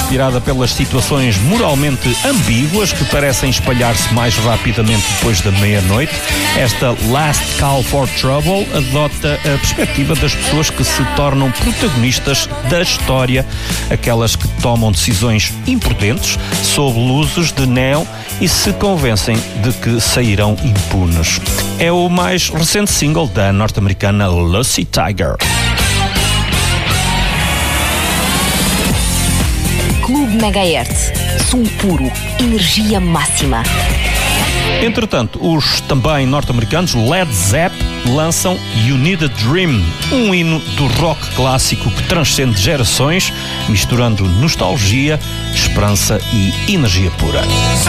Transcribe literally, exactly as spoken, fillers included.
inspirada pelas situações moralmente ambíguas que parecem espalhar-se mais rapidamente depois da meia-noite, esta Last Call for Trouble adota a perspectiva das pessoas que se tornam protagonistas da história, aquelas que tomam decisões imprudentes sob luzes de neon e se convencem de que sairão impunes. É o mais recente single da norte-americana Lucy Tiger. Clube Megahertz. Som puro. Energia máxima. Entretanto, os também norte-americanos Led Zepp lançam You Need a Dream, um hino do rock clássico que transcende gerações, misturando nostalgia, esperança e energia pura.